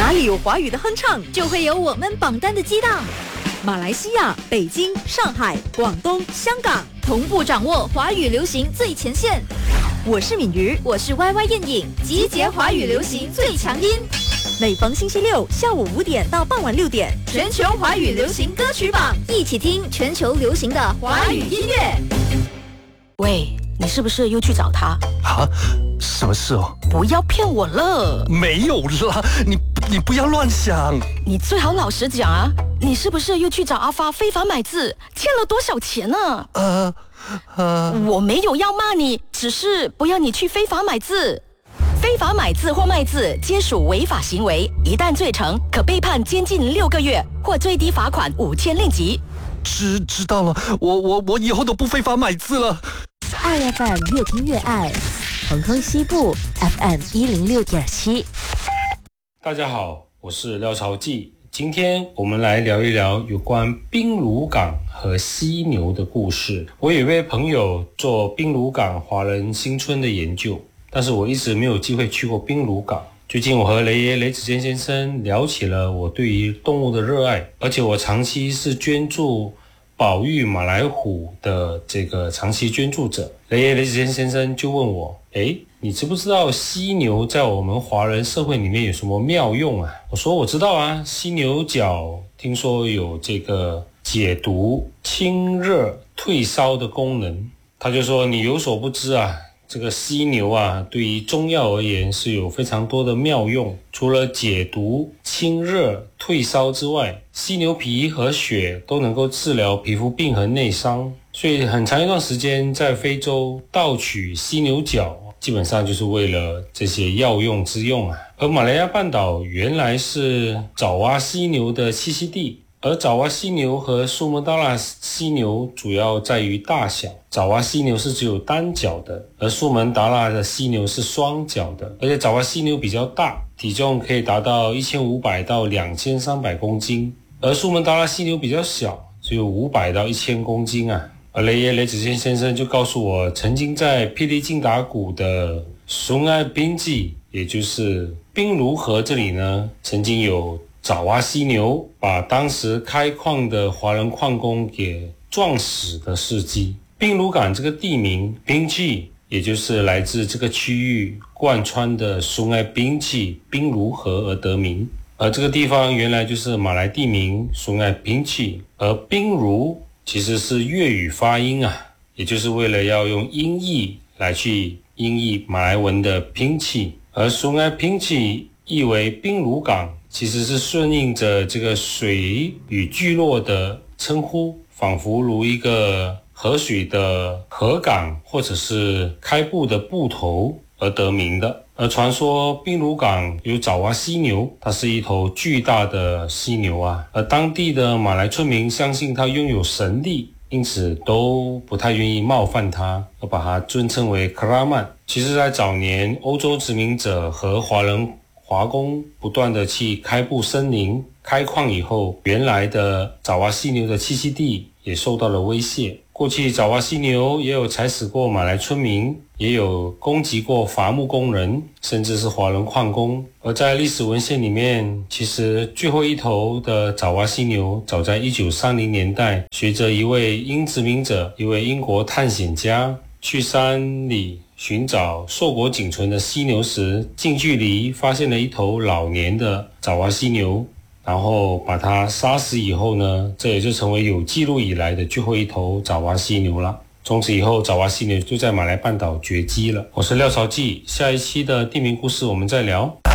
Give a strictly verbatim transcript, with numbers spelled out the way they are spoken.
哪里有华语的哼唱， 就会有我们榜单的激荡。 马来西亚、北京、上海、广东、香港同步掌握华语流行最前线。 我是敏瑜， 我是 Y Y 燕颖，集结华语流行最强音。 每逢星期六下午五点到傍晚六点， 全球华语流行歌曲榜，一起听全球流行的华语音乐。 喂，你是不是又去找他啊？什么事哦？ 不要骗我了。 没有啦，你你不要乱想。 你最好老实讲啊，你是不是又去找阿发非法买字，欠了多少钱呢？ 呃呃， 我没有要骂你，只是不要你去非法买字。非法买字或卖字皆属违法行为，一旦罪成，可被判监禁六个月或最低罚款五千令吉。 知知道了，我我我以后都不非法买字了。 爱 F M 越听越爱，恒亨西部 F M 一零六点七。 大家好，我是廖朝记。今天我们来聊一聊有关兵鲁港和犀牛的故事。我有一位朋友做兵鲁港华人新村的研究，但是我一直没有机会去过兵鲁港。最近我和雷爷雷子健先生聊起了我对于动物的热爱，而且我长期是捐助保育马来虎的这个长期捐助者。雷爷雷子健先生就问我，诶，你知不知道犀牛在我们华人社会里面有什么妙用啊？我说我知道啊，犀牛角听说有这个解毒、清热、退烧的功能。他就说你有所不知啊，这个犀牛啊，对于中药而言是有非常多的妙用。除了解毒、清热、退烧之外，犀牛皮和血都能够治疗皮肤病和内伤。所以很长一段时间在非洲盗取犀牛角，基本上就是为了这些药用之用啊。而马来亚半岛原来是爪哇犀牛的栖息地，而爪哇犀牛和苏门答腊犀牛主要在于大小，爪哇犀牛是只有单脚的，而苏门答腊的犀牛是双脚的，而且爪哇犀牛比较大，体重可以达到一千五百到两千三百公斤，而苏门答腊犀牛比较小，只有五百到一千公斤啊。而雷耶雷子健先生就告诉我，曾经在霹雳金达谷的松爱宾记，也就是兵卢河这里呢，曾经有爪哇犀牛把当时开矿的华人矿工给撞死的事迹。兵卢港这个地名宾记，也就是来自这个区域贯穿的松爱宾记兵卢河而得名。而这个地方原来就是马来地名松爱宾记，而兵卢其实是粤语发音啊，也就是为了要用音译来去音译马来文的宾记，而松爱宾记意为兵卢港，其实是顺应着这个水与聚落的称呼，仿佛如一个河水的河港或者是开埠的埠头而得名的。而传说兵卢港有爪哇犀牛，它是一头巨大的犀牛啊，而当地的马来村民相信它拥有神力，因此都不太愿意冒犯它，而把它尊称为克拉曼。其实在早年欧洲殖民者和华人华工不断的去开埠森林开矿以后，原来的爪哇犀牛的栖息地也受到了威胁。过去爪哇犀牛也有踩死过马来村民，也有攻击过伐木工人，甚至是华人矿工。而在历史文献里面，其实最后一头的爪哇犀牛早在一九三零年代，随着一位英殖民者，一位英国探险家去山里寻找硕果仅存的犀牛时，近距离发现了一头老年的爪哇犀牛，然后把它杀死以后呢，这也就成为有记录以来的最后一头爪哇犀牛了。从此以后，爪哇犀牛就在马来半岛绝迹了。我是廖朝记，下一期的地名故事我们再聊。